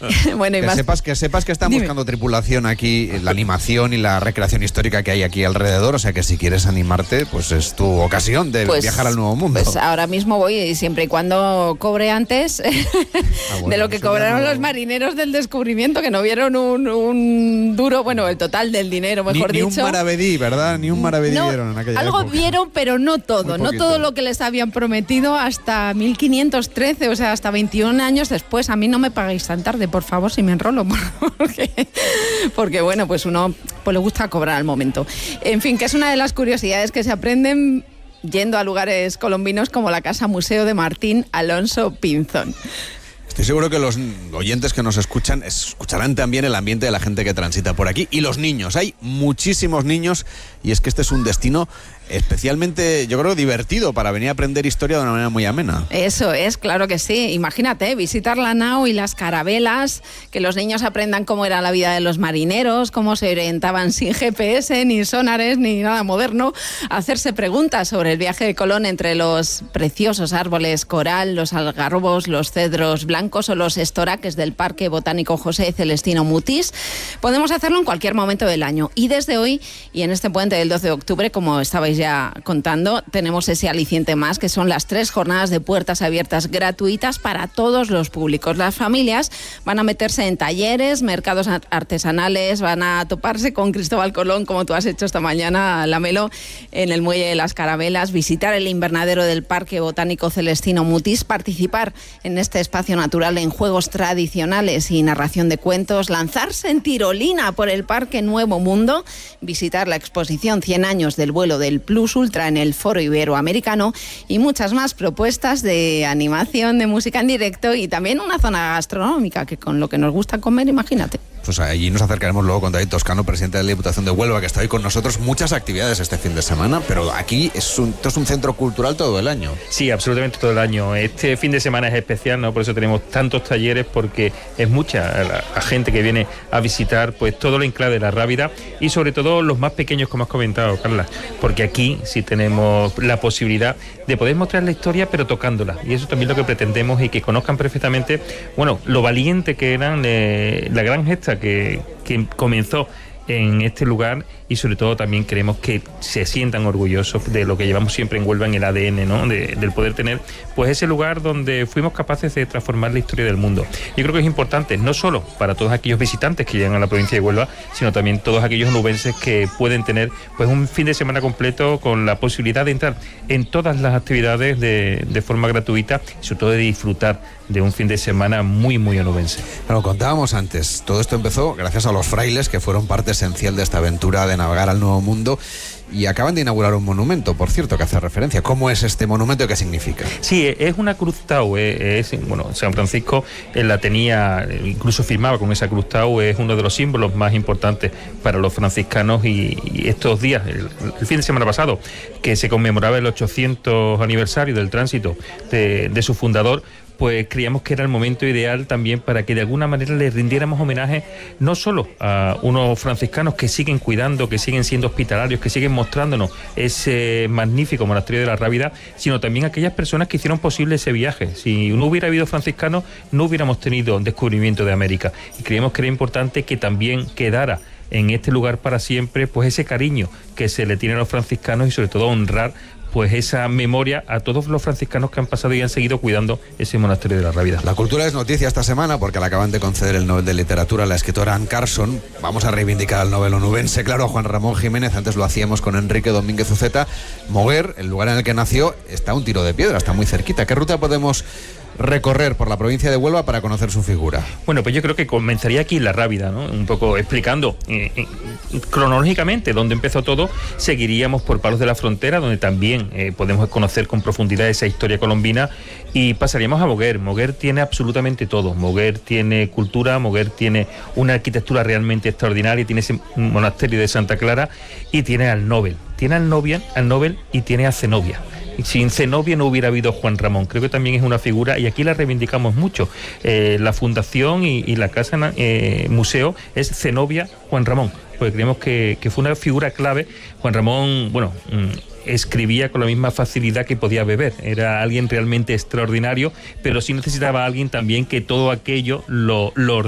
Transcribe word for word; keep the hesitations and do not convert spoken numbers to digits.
Bueno, y que más... sepas que sepas que están Dime. buscando tripulación aquí, la animación y la recreación histórica que hay aquí alrededor, o sea que si quieres animarte, pues es tu ocasión de Pues, viajar al Nuevo Mundo. Pues ahora mismo voy, siempre y cuando cobre antes Ah, bueno, de lo que eso ya cobraron no- los marineros del descubrimiento, que no vieron un, un duro, bueno, el total del dinero, Ni, mejor ni un dicho. maravedí, ¿verdad? Ni un maravedí No, dieron en aquella algo época. vieron, pero no todo, Muy no poquito. todo lo que les habían prometido hasta mil quinientos trece, o sea, hasta veintiún años después. A mí no me paguéis tan tarde, por favor, si me enrolo, porque, porque bueno, pues uno pues le gusta cobrar al momento. En fin, que es una de las curiosidades que se aprenden yendo a lugares colombinos como la Casa Museo de Martín Alonso Pinzón. Estoy seguro que los oyentes que nos escuchan escucharán también el ambiente de la gente que transita por aquí. Y los niños, hay muchísimos niños y es que este es un destino especialmente, yo creo, divertido para venir a aprender historia de una manera muy amena. Eso es, claro que sí. Imagínate, visitar la nao y las carabelas, que los niños aprendan cómo era la vida de los marineros, cómo se orientaban sin G P S, ni sonares, ni nada moderno, hacerse preguntas sobre el viaje de Colón entre los preciosos árboles coral, los algarrobos, los cedros blancos o los estoraques del Parque Botánico José Celestino Mutis. Podemos hacerlo en cualquier momento del año. Y desde hoy, y en este puente del doce de octubre, como estabais ya contando, tenemos ese aliciente más, que son las tres jornadas de puertas abiertas gratuitas para todos los públicos. Las familias van a meterse en talleres, mercados artesanales, van a toparse con Cristóbal Colón, como tú has hecho esta mañana, Lamelo, en el Muelle de las Carabelas, visitar el invernadero del Parque Botánico Celestino Mutis, participar en este espacio natural en juegos tradicionales y narración de cuentos, lanzarse en tirolina por el Parque Nuevo Mundo, visitar la exposición cien años del vuelo del Plus Ultra en el Foro Iberoamericano y muchas más propuestas de animación, de música en directo y también una zona gastronómica, que con lo que nos gusta comer, imagínate. Pues allí nos acercaremos luego con David Toscano, presidente de la Diputación de Huelva, que está hoy con nosotros. Muchas actividades este fin de semana, pero aquí es un, esto es un centro cultural todo el año. Sí, absolutamente todo el año. Este fin de semana es especial, ¿no? Por eso tenemos tantos talleres, porque es mucha la, la gente que viene a visitar pues todo el enclave de la Rábida y sobre todo los más pequeños, como has comentado, Carla, porque aquí sí tenemos la posibilidad de poder mostrar la historia, pero tocándola. Y eso también es lo que pretendemos, y que conozcan perfectamente, bueno, lo valiente que eran, eh, la gran gesta que, que comenzó en este lugar, y sobre todo también queremos que se sientan orgullosos de lo que llevamos siempre en Huelva en el A D N, ¿no? De, del poder tener pues ese lugar donde fuimos capaces de transformar la historia del mundo. Yo creo que es importante no solo para todos aquellos visitantes que llegan a la provincia de Huelva, sino también todos aquellos onubenses que pueden tener pues un fin de semana completo con la posibilidad de entrar en todas las actividades de, de forma gratuita y sobre todo de disfrutar de un fin de semana muy muy onubense. Lo contábamos antes, todo esto empezó gracias a los frailes, que fueron parte esencial de esta aventura de navegar al Nuevo Mundo, y acaban de inaugurar un monumento, por cierto, que hace referencia. ¿Cómo es este monumento y qué significa? Sí, es una cruz tau, es, bueno, San Francisco eh, la tenía, incluso firmaba con esa cruz tau, es uno de los símbolos más importantes para los franciscanos, y, y estos días, el, el fin de semana pasado, que se conmemoraba el ochocientos aniversario del tránsito de, de su fundador, pues creíamos que era el momento ideal también para que de alguna manera le rindiéramos homenaje no solo a unos franciscanos que siguen cuidando, que siguen siendo hospitalarios, que siguen mostrándonos ese magnífico monasterio de la Rábida, sino también a aquellas personas que hicieron posible ese viaje. Si no hubiera habido franciscanos, no hubiéramos tenido un descubrimiento de América, y creíamos que era importante que también quedara en este lugar para siempre pues ese cariño que se le tiene a los franciscanos, y sobre todo honrar pues esa memoria a todos los franciscanos que han pasado y han seguido cuidando ese monasterio de la Rábida. La cultura es noticia esta semana porque le acaban de conceder el Nobel de Literatura a la escritora Anne Carson. Vamos a reivindicar al Nobel onubense, claro, a Juan Ramón Jiménez. Antes lo hacíamos con Enrique Domínguez Uceta. Moguer, el lugar en el que nació, está a un tiro de piedra, está muy cerquita. ¿Qué ruta podemos recorrer por la provincia de Huelva para conocer su figura? Bueno, pues yo creo que comenzaría aquí la Rábida, ¿no? Un poco explicando eh, eh, cronológicamente dónde empezó todo. Seguiríamos por Palos de la Frontera, donde también eh, podemos conocer con profundidad esa historia colombina, y pasaríamos a Moguer. Moguer tiene absolutamente todo. Moguer tiene cultura, Moguer tiene una arquitectura realmente extraordinaria, tiene ese monasterio de Santa Clara, y tiene al Nobel. Tiene al Nobel, al Nobel y tiene a Zenobia. Sin Zenobia no hubiera habido Juan Ramón. Creo que también es una figura, y aquí la reivindicamos mucho. Eh, la fundación y, y la casa eh, museo es Zenobia Juan Ramón, porque creemos que, que fue una figura clave. Juan Ramón, bueno, mmm, escribía con la misma facilidad que podía beber. Era alguien realmente extraordinario, pero sí necesitaba a alguien también que todo aquello lo, lo